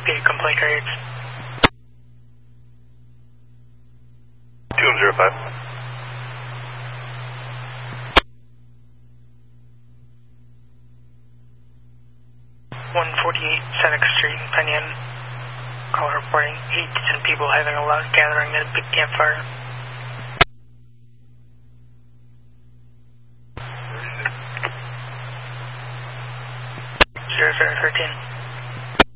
Get complaint rates. 2105. 148 Seneca Street, Penyon. Call reporting 8 to 10 people having a lot gathering at a big campfire. 0013.